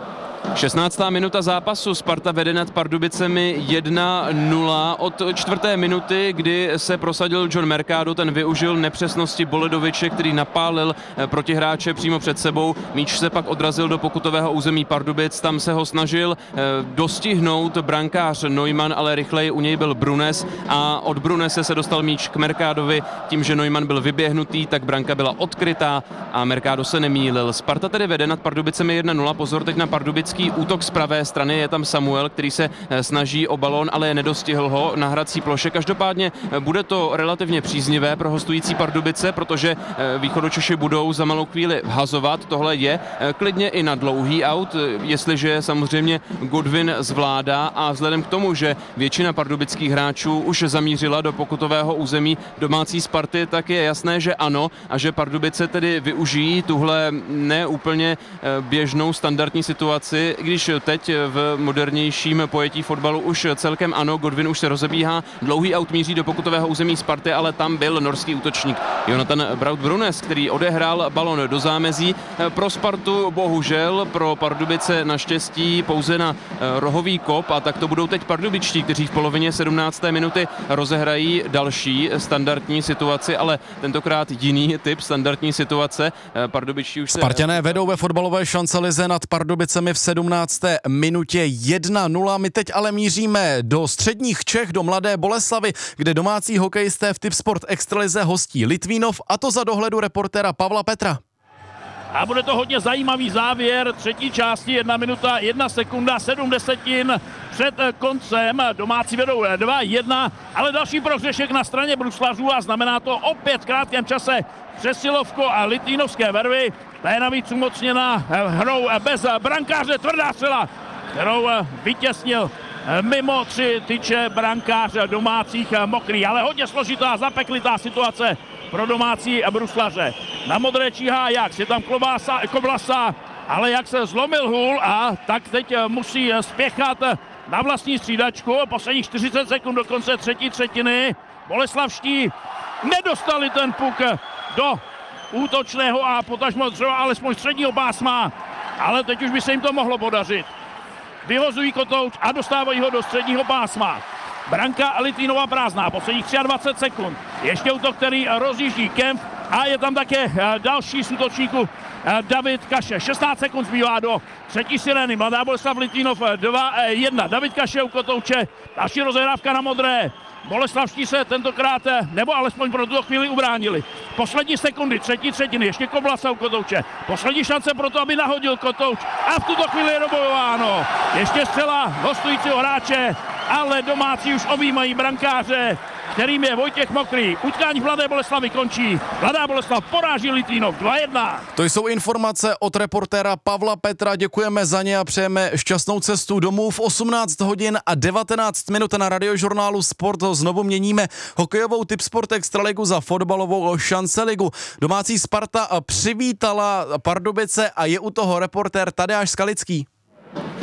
[SPEAKER 6] 16. minuta zápasu, Sparta vede nad Pardubicemi 1-0. Od 4. minuty, kdy se prosadil John Mercado, ten využil nepřesnosti Boledoviče, který napálil protihráče přímo před sebou. Míč se pak odrazil do pokutového území Pardubic, tam se ho snažil dostihnout brankář Neumann, ale rychleji u něj byl Brunes a od Brunese se dostal míč k Mercadovi. Tím, že Neumann byl vyběhnutý, tak branka byla odkrytá a Mercado se nemýlil. Sparta tedy vede nad Pardubicemi 1-0. Pozor teď na pardubický útok z pravé strany, je tam Samuel, který se snaží o balón, ale nedostihl ho na hrací ploše. Každopádně bude to relativně příznivé pro hostující Pardubice, protože Východočeši budou za malou chvíli vhazovat. Tohle je klidně i na dlouhý aut, jestliže samozřejmě Goodwin zvládá, a vzhledem k tomu, že většina pardubických hráčů už zamířila do pokutového území domácí Sparty, tak je jasné, že ano, a že Pardubice tedy využijí tuhle neúplně běžnou standardní situaci, když teď v modernějším pojetí fotbalu už celkem ano, Godwin už se rozebíhá, dlouhý aut míří do pokutového území Sparty, ale tam byl norský útočník Jonathan Braut Brunes, který odehrál balon do zámezí. Pro Spartu bohužel, pro Pardubice naštěstí pouze na rohový kop, a tak to budou teď pardubičtí, kteří v polovině 17. minuty rozehrají další standardní situaci, ale tentokrát jiný typ standardní situace. Pardubičtí už
[SPEAKER 1] Spartané vedou ve fotbalové šancelize nad Pardubicemi v 17. minutě 1-0. My teď ale míříme do středních Čech, do Mladé Boleslavy, kde domácí hokejisté v Tipsport Extralize hostí Litvínov, a to za dohledu reportéra Pavla Petra.
[SPEAKER 2] A bude to hodně zajímavý závěr třetí části, 1 minuta, 1 sekunda, 7 desetin před koncem. Domácí vedou 2-1, ale další prohřešek na straně bruslařů a znamená to opět v krátkém čase přesilovko a litvínovské Vervy. Ta je navíc umocněna hrou bez brankáře, tvrdá střela, kterou vytěsnil mimo 3 tyče brankář domácích Mokrý, ale hodně složitá, zapeklitá situace pro domácí bruslaře. Na modré číhá Jax, je tam Koblasa, ale jak se zlomil hůl, a tak teď musí spěchat na vlastní střídačku. Posledních 40 sekund do konce třetí třetiny. Boleslavští nedostali ten puk do útočného a potažmo třeba alespoň středního pásma, ale teď už by se jim to mohlo podařit. Vyhozují kotouč a dostávají ho do středního pásma. Branka Litvínova prázdná, posledních 23 sekund. Ještě útok, který rozjíždí Kempf, a je tam také další z útočníků David Kaše. 16 sekund zbývá do třetí sirény. Mladá Boleslav Litvínov 2-1. David Kaše u kotouče, další rozehrávka na modré. Boleslavští se tentokrát, nebo alespoň pro tuto chvíli ubránili. Poslední sekundy, třetí třetiny, ještě Koblasa u kotouče. Poslední šance pro to, aby nahodil kotouč, a v tuto chvíli je dobojováno. Ještě střela hostujícího hráče, ale domácí už objímají brankáře, kterým je Vojtěch Mokrý. Utkání v Mladé Boleslavi končí. Mladá Boleslav poráží Litvínov 2-1.
[SPEAKER 1] To jsou informace od reportéra Pavla Petra, děkujeme za ně a přejeme šťastnou cestu domů. V 18 hodin a 19 minut na Radiožurnálu Sport znovu měníme hokejovou Tipsport Extraligu za fotbalovou šanceligu. Domácí Sparta přivítala Pardubice a je u toho reportér Tadeáš Skalický.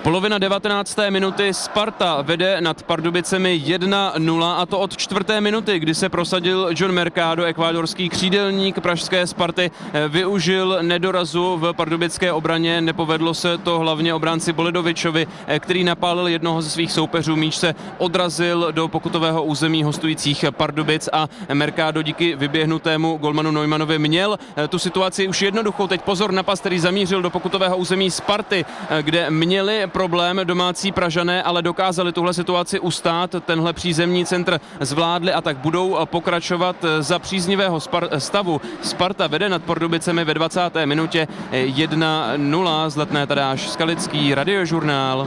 [SPEAKER 6] Polovina 19. minuty, Sparta vede nad Pardubicemi 1-0 a to od 4. minuty, kdy se prosadil John Mercado, ekvádorský křídelník pražské Sparty, využil nedorazu v pardubické obraně, nepovedlo se to hlavně obránci Boledovičovi, který napálil jednoho ze svých soupeřů, míč se odrazil do pokutového území hostujících Pardubic a Mercado díky vyběhnutému golmanu Neumannovi měl tu situaci už jednoduchou. Teď pozor na pas, který zamířil do pokutového území Sparty, kde měli problém domácí Pražané, ale dokázali tuhle situaci ustát. Tenhle přízemní centr zvládli a tak budou pokračovat za příznivého stavu. Sparta vede nad Pardubicemi ve 20. minutě 1-0. Z Letné Tadáš Skalický, Radiožurnál.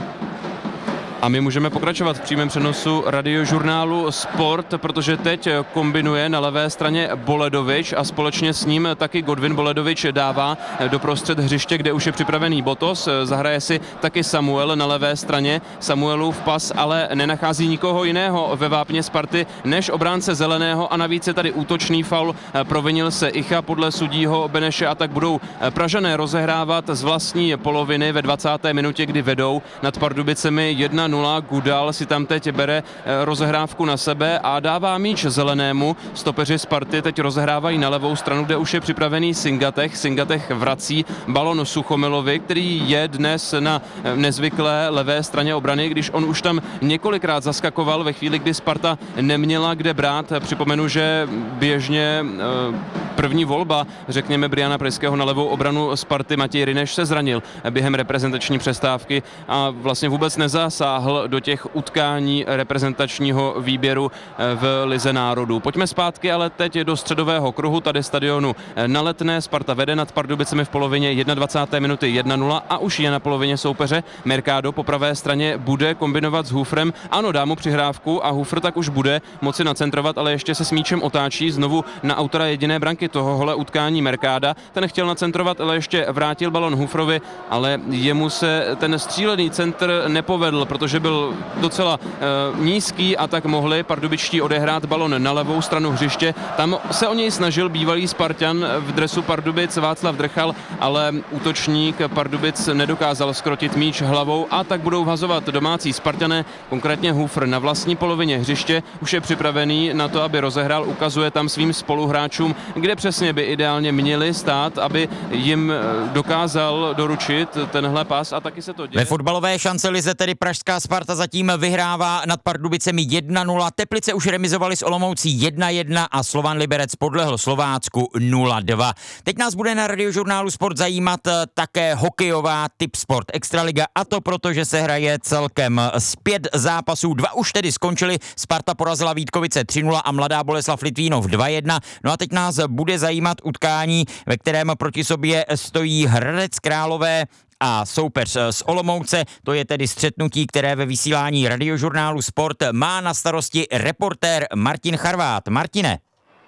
[SPEAKER 6] A my můžeme pokračovat v přímém přenosu Radiožurnálu Sport, protože teď kombinuje na levé straně Boledovič a společně s ním taky Godwin Boledovič dává doprostřed hřiště, kde už je připravený Botos. Zahraje si taky Samuel na levé straně. Samuelův pas ale nenachází nikoho jiného ve vápně Sparty než obránce Zeleného a navíc je tady útočný faul. Provinil se Icha podle sudího Beneše a tak budou Pražané rozehrávat z vlastní poloviny ve 20. minutě, kdy vedou nad Pardubicemi 1-0. Gudal si tam teď bere rozehrávku na sebe a dává míč Zelenému. Stopeři Sparty teď rozehrávají na levou stranu, kde už je připravený Singatech. Singatech vrací balon Suchomilovi, který je dnes na nezvyklé levé straně obrany, když on už tam několikrát zaskakoval ve chvíli, kdy Sparta neměla kde brát. Připomenu, že běžně první volba, řekněme, Briana Prejského na levou obranu Sparty, Matěj Ryneš, se zranil během reprezentační přestávky a vlastně vůbec nezasáhl do těch utkání reprezentačního výběru v Lize národů. Pojďme zpátky ale teď do středového kruhu, tady stadionu na Letné. Sparta vede nad Pardubicemi v polovině 21. minuty 1-0 a už je na polovině soupeře. Mercado po pravé straně bude kombinovat s Hufrem. Ano, dá mu přihrávku a Hufr tak už bude moci nacentrovat, ale ještě se s míčem otáčí znovu na autora jediné branky tohohle utkání Mercada. Ten chtěl nacentrovat, ale ještě vrátil balon Hufrovi, ale jemu se ten střílený centr nepovedl, protože byl docela nízký a tak mohli pardubičtí odehrát balon na levou stranu hřiště. Tam se o něj snažil bývalý Spartan v dresu Pardubic Václav Drchal, ale útočník Pardubic nedokázal skrotit míč hlavou a tak budou vhazovat domácí Spartané, konkrétně Hufr na vlastní polovině hřiště. Už je připravený na to, aby rozehrál, ukazuje tam svým spoluhráčům, kde přesně by ideálně měli stát, aby jim dokázal doručit tenhle pas a taky se to děje.
[SPEAKER 9] Ve fotbalové šancelize tedy pražská Sparta zatím vyhrává nad Pardubicemi 1-0, Teplice už remizovali s Olomoucí 1-1 a Slovan Liberec podlehl Slovácku 0-2. Teď nás bude na Radiožurnálu Sport zajímat také hokejová Tipsport Extraliga a to proto, že se hraje celkem z 5 zápasů. 2 už tedy skončily, Sparta porazila Vítkovice 3-0 a Mladá Boleslav Litvínov 2-1. No a teď nás bude zajímat utkání, ve kterém proti sobě stojí Hradec Králové a soupeř z Olomouce, to je tedy střetnutí, které ve vysílání Radiožurnálu Sport má na starosti reportér Martin Charvát. Martine.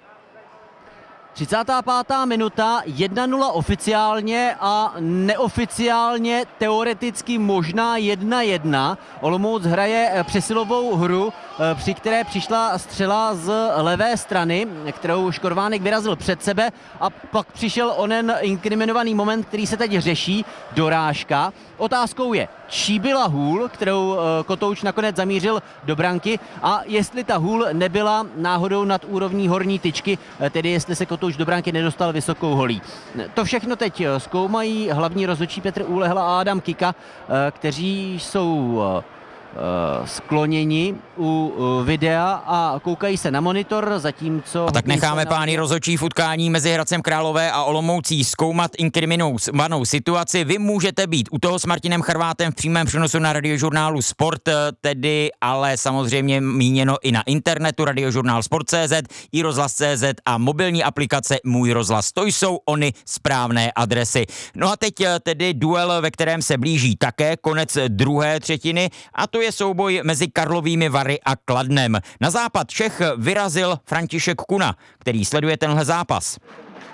[SPEAKER 5] 35. minuta, 1-0 oficiálně a neoficiálně teoreticky možná 1-1. Olomouc hraje přesilovou hru, při které přišla střela z levé strany, kterou Škorvánek vyrazil před sebe a pak přišel onen inkriminovaný moment, který se teď řeší, dorážka. Otázkou je, čí byla hůl, kterou Kotouč nakonec zamířil do branky a jestli ta hůl nebyla náhodou nad úrovní horní tyčky, tedy jestli se Kotouč do branky nedostal vysokou holí. To všechno teď zkoumají hlavní rozhodčí Petr Úlehla a Adam Kika, kteří jsou skloněni u videa a koukají se na monitor, zatímco...
[SPEAKER 9] A tak necháme pány rozhodčí v utkání mezi Hradcem Králové a Olomoucí zkoumat inkriminovanou situaci. Vy můžete být u toho s Martinem Charvátem v přímém přenosu na Radiožurnálu Sport, tedy ale samozřejmě míněno i na internetu Radiožurnál Sport.cz, i rozhlas.cz a mobilní aplikace Můj rozhlas. To jsou ony správné adresy. No a teď tedy duel, ve kterém se blíží také konec druhé třetiny a to je souboj mezi Karlovými Vary a Kladnem. Na západ Čech vyrazil František Kuna, který sleduje tenhle zápas.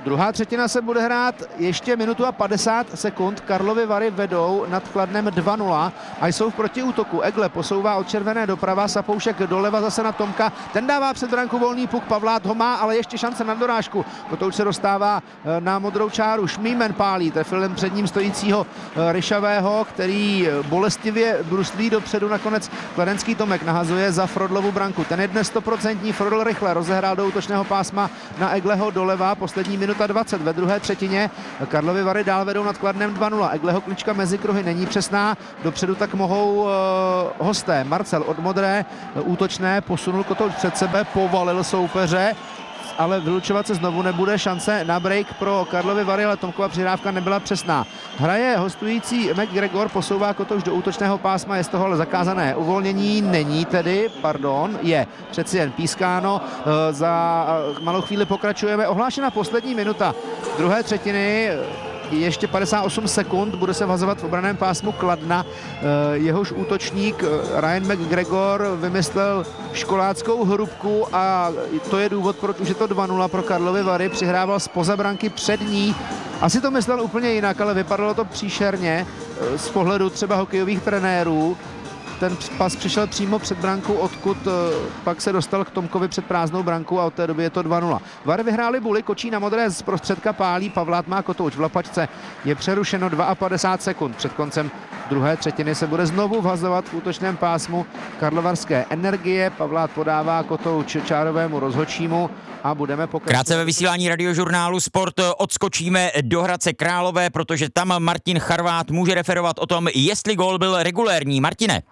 [SPEAKER 4] Druhá třetina se bude hrát ještě minutu a 50 sekund. Karlovy Vary vedou nad Kladnem 2-0 a jsou v protiútoku. Egle posouvá od červené doprava, Sapoušek doleva zase na Tomka. Ten dává před branku volný puk, Pavlát ho má, ale ještě šance na dorážku. Kotouč se dostává na modrou čáru. Šmímen pálí, trefil jen před ním stojícího Ryšavého, který bolestivě bruslí dopředu. Nakonec kladenský Tomek nahazuje za Frodlovu branku. Ten je dnes 100%. Frodl rychle rozehrál do útočného pásma na Egleho doleva. Poslední minuta 20 ve druhé třetině. Karlovy Vary dál vedou nad Kladnem 2-0. Egleho klička mezi kruhy není přesná. Dopředu tak mohou hosté. Marcel od modré útočné posunul Kotouč před sebe, povalil soupeře, ale vylučovat se znovu nebude. Šance na break pro Karlovy Vary, ale Tomkova přihrávka nebyla přesná. Hraje hostující McGregor, posouvá Kotouč do útočného pásma, je z toho ale zakázané uvolnění, není tedy, je přeci jen pískáno. Za malou chvíli pokračujeme. Ohlášena poslední minuta druhé třetiny. Ještě 58 sekund, bude se vhazovat v obraném pásmu Kladna. Jehož útočník Ryan McGregor vymyslel školáckou hrubku a to je důvod, proč už je to 2-0 pro Karlovy Vary. Přihrával zpoza branky před ní. Asi to myslel úplně jinak, ale vypadalo to příšerně z pohledu třeba hokejových trenérů. Ten pas přišel přímo před branku, odkud pak se dostal k Tomkovi před prázdnou branku a od té doby je to 2-0. Vary vyhráli buly, Kočí na modré z prostředka pálí, Pavlát má Kotouč v lapačce. Je přerušeno 52 sekund. Před koncem druhé třetiny se bude znovu vhazovat v útočném pásmu Karlovarské Energie. Pavlát podává Kotouč čárovému rozhodčímu a budeme pokračovat.
[SPEAKER 9] Krátce ve vysílání radiožurnálu Sport odskočíme do Hradce Králové, protože tam Martin Charvát může referovat o tom, jestli gól byl regulérní. Martine.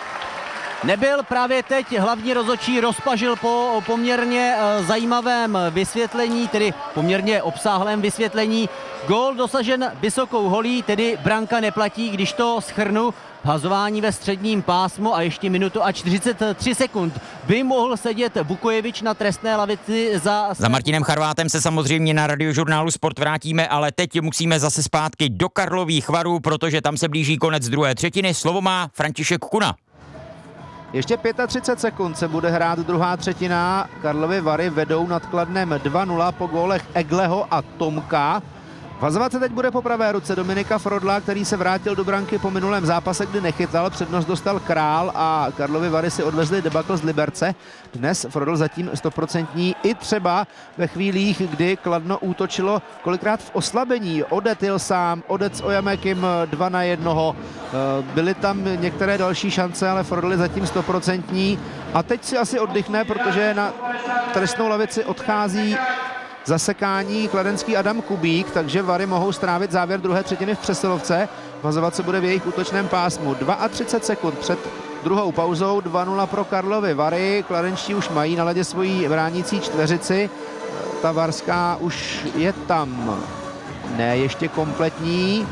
[SPEAKER 5] Nebyl, právě teď hlavní rozhodčí rozpažil po poměrně zajímavém vysvětlení, tedy poměrně obsáhlém vysvětlení. Gól dosažen vysokou holí, tedy branka neplatí, když to shrnu. Hazování ve středním pásmu a ještě minutu a 43 sekund by mohl sedět Bukojevič na trestné lavici za
[SPEAKER 9] Martinem Charvátem se samozřejmě na radiožurnálu Sport vrátíme, ale teď musíme zase zpátky do Karlových Varů, protože tam se blíží konec druhé třetiny. Slovo má František Kuna.
[SPEAKER 4] Ještě 35 sekund se bude hrát druhá třetina. Karlovy Vary vedou nad Kladnem 2-0 po gólech Egleho a Tomka. Vazovat se teď bude po pravé ruce Dominika Frodla, který se vrátil do branky po minulém zápase, kdy nechytal. Přednost dostal Král a Karlovy Vary si odvezli debakl z Liberce. Dnes Frodl zatím 100% i třeba ve chvílích, kdy Kladno útočilo kolikrát v oslabení. Odet jel sám, Odet s Ojamekem 2-1. Byly tam některé další šance, ale Frodl je zatím 100%. A teď si asi oddychne, protože na trestnou lavici odchází zasekání kladenský Adam Kubík, takže Vary mohou strávit závěr druhé třetiny v přesilovce. Vazovat se bude v jejich útočném pásmu. 32 sekund před druhou pauzou, 2-0 pro Karlovy Vary. Kladenští už mají na ledě svoji bránící čtveřici. Ta varská už je tam. Ne, ještě kompletní.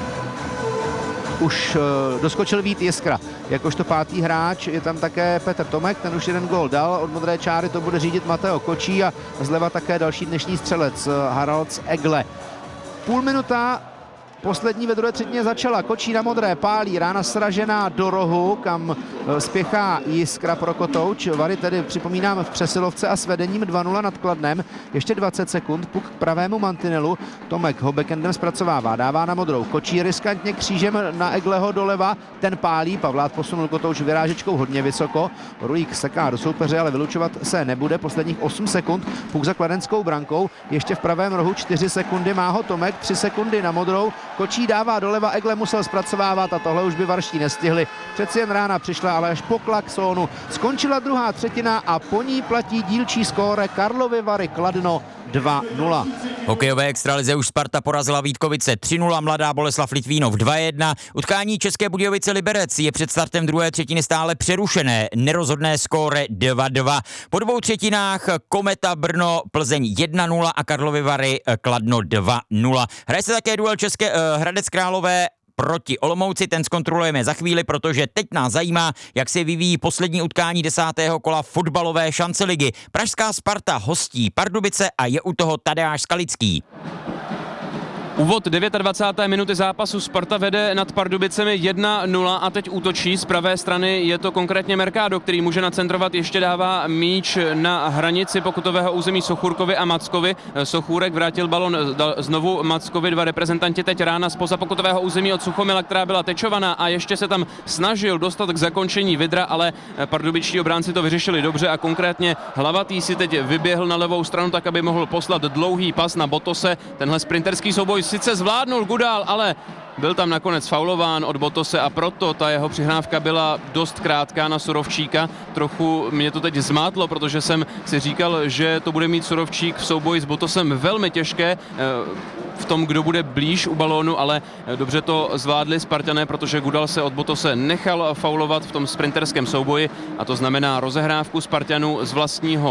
[SPEAKER 4] Už doskočil Vít Jiskra. Jakožto pátý hráč je tam také Petr Tomek, ten už jeden gól dal. Od modré čáry to bude řídit Mateo Kočí a zleva také další dnešní střelec Harald Egle. Půl minuta poslední ve druhé třetině začala. Kočí na modré pálí, rána sražená do rohu, kam spěchá Jiskra pro Kotouč. Vary tedy připomínám v přesilovce a s vedením 2-0 nad Kladnem. Ještě 20 sekund, puk k pravému mantinelu. Tomek ho backendem zpracovává, dává na modrou. Kočí riskantně křížem na Egleho doleva, ten pálí. Pavlát posunul Kotouč vyrážečkou hodně vysoko. Ruík seká do soupeře, ale vylučovat se nebude. Posledních 8 sekund, puk za kladenskou brankou. Ještě v pravém rohu 4 sekundy, má ho Tomek, 3 sekundy na modrou. Kočí dává doleva, Egle musel zpracovávat a tohle už by varští nestihli. Přeci jen rána přišla, ale až po klaxonu. Skončila druhá třetina a po ní platí dílčí skóre Karlovy Vary Kladno 2-0.
[SPEAKER 9] Hokejové extralize už Sparta porazila Vítkovice 3-0, Mladá Boleslav Litvínov 2-1. Utkání České Budějovice Liberec je před startem druhé třetiny stále přerušené. Nerozhodné skóre 2-2. Po dvou třetinách Kometa Brno Plzeň 1-0 a Karlovy Vary Kladno 2-0. Hraje se také duel Hradec Králové proti Olomouci, ten zkontrolujeme za chvíli, protože teď nás zajímá, jak se vyvíjí poslední utkání 10. kola fotbalové šance ligy. Pražská Sparta hostí Pardubice a je u toho Tadeáš Skalický.
[SPEAKER 6] Úvod 29. minuty zápasu, Sparta vede nad Pardubicemi 1-0 a teď útočí. Z pravé strany je to konkrétně Mercado, který může nacentrovat, ještě dává míč na hranici pokutového území Sochůrkovi a Mackovi. Sochůrek vrátil balon znovu Mackovi, dva reprezentanti teď rána spoza pokutového území od Suchomila, která byla tečovaná a ještě se tam snažil dostat k zakončení Vidra, ale pardubičtí obránci to vyřešili dobře a konkrétně Hlavatý si teď vyběhl na levou stranu tak, aby mohl poslat dlouhý pas na Botose. Tenhle sprinterský souboj sice zvládnul Gudál, ale byl tam nakonec faulován od Botose a proto ta jeho přihrávka byla dost krátká na Surovčíka. Trochu mě to teď zmátlo, protože jsem si říkal, že to bude mít Surovčík v souboji s Botosem velmi těžké v tom, kdo bude blíž u balónu, ale dobře to zvládli Spartané, protože Gudal se od Botose nechal faulovat v tom sprinterském souboji a to znamená rozehrávku Spartanů z vlastního